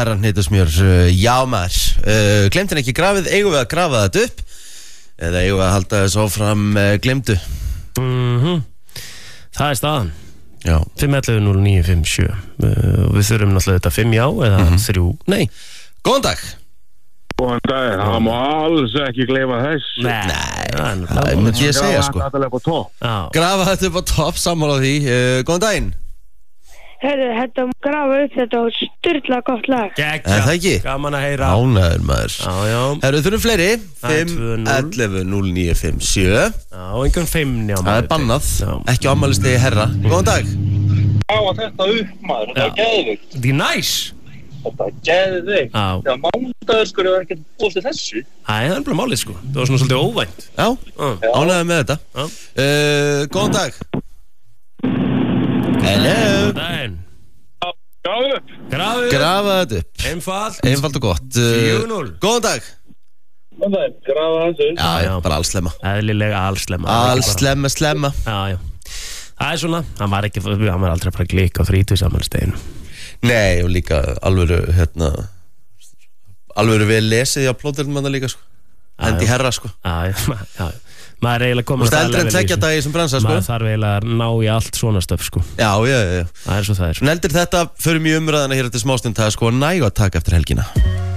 herran hneytusmjör. Já maður, glemtin ekki grafið, eigum við að grafa þetta upp eða eigum við að halda þess áfram glemdu? Það staðan. Já. 511-0957. Við þurfum náttúrulega þetta 5 já eða 3 nei. Góðan dag. Góðan dag, það má alls ekki gleyma þess. Nei, það myndi ég segja sko. Grafa þetta upp á topp, sammála því. Góðan daginn. Hörru, þetta má grafa upp þetta og styrla gott lag. Það ekki? Gaman að heyra. Ánæður maður. Já. Herru, þurfum fleiri. 511-0957. Já, einhvern 5 já. Það er bannað, ekki ámælistegi herra. Góðan dag. Grafa þetta upp maður, þetta er geðvikt. Þetta er næs. Þetta er geðvikt. Þegar mánudagur sko er ekki búist til þessu. Það er bara málið sko. Það var svona svolítið óvænt. Já, ánæður með þetta. Góðan dag. Hello. Grafa þetta upp. Einfalt og gott. 4-0. Góðan dag. Góðan dag, grafa þetta upp. Já, bara allslemma. Eðlilega allslemma. Allslemma. Já. Það er svona, hann var aldrei bara glík á 30-samælsteginu. Nei, og líka alvöru vel lesið á plóterinn manna líka sko. Hendi herra sko. Já. Maður er eiginlega komin að eldri en 2 dagi sem bransa sko. Maður þarf eiginlega að ná í allt svona stöf sko. Já. Það er svo það er. Neldir þetta, förum í umræðina hér eftir smástund. Það er sko næg að taka eftir helgina.